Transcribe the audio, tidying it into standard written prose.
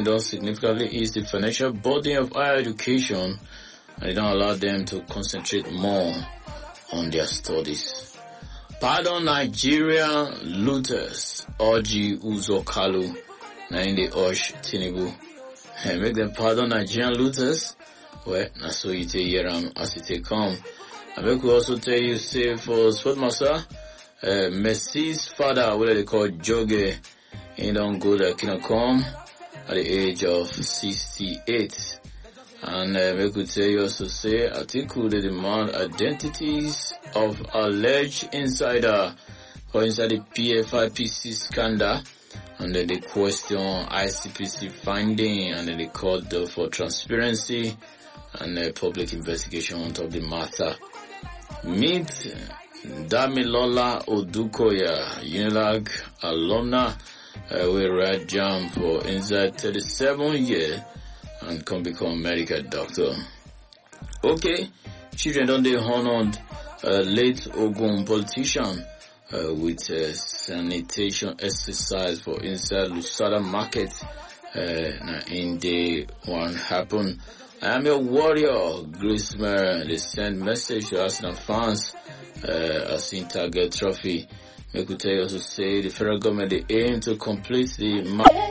government don't significantly ease the financial burden of higher education and they don't allow them to concentrate more on their studies. Pardon Nigerian looters, Orji Uzokalu, na in the Osh Tinubu. And make them pardon Nigerian looters. Well, na so you take hear as it take come. I make we also tell you, say for Sportmaster, Messi's father, what they call Joge, he don't go there, can come at the age of 68. And make we tell you also say, article they demand identities of alleged insider or inside the PFIPC scandal. And then they question ICPC finding, and then they called for transparency and public investigation on top of the matter. Meet Damilola Odukoya, UNILAG alumna, we read jam for inside 37 years and can become medical doctor. Okay, children don't they honored late Ogun politician with sanitation exercise for inside Lusada market in day one happen. I am your warrior, Grace Mary. They send message to Arsenal fans as Inter get trophy. Make we tell you also say the federal government they aim to complete the